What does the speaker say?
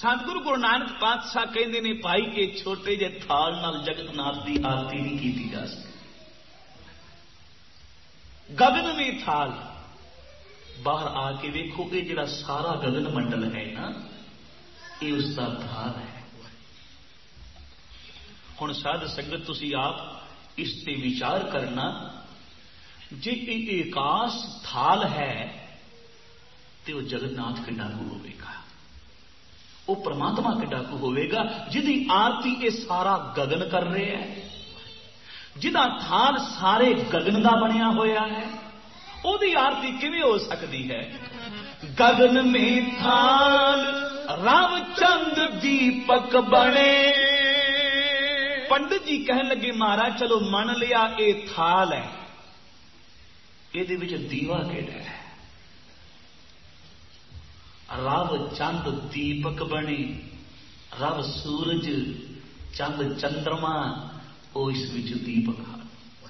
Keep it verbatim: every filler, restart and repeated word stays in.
सतगुरु गुरु नानक पातशाह कहते ने भाई के छोटे जे थाल नाल जगत नाथ की आरती नहीं की जा सकती। गगन में थाल बाहर आके वेखो ये जरा सारा गगन मंडल है ना, ये उसका थाल है। हुण साध संगत तुसी आप इस ते विचार करना, जे आकाश थाल है तो वह जगन्नाथ के डाकू होगा, वो परमात्मा के डाकू होगा जिदी आरती ये सारा गगन कर रहे हैं, जिदा थाल सारे गगन का बनया होया है, ओदी आरती किवें हो सकती है। गगन में थाल राम चंद दीपक बने। पंडित जी कहन लगे महाराज चलो मन लिया ये थाल है, ये दीवा केड़ा है। रब चंद दीपक बने, रब सूरज चंद चंद्रमा वो इस विच दीपक ਹਨ।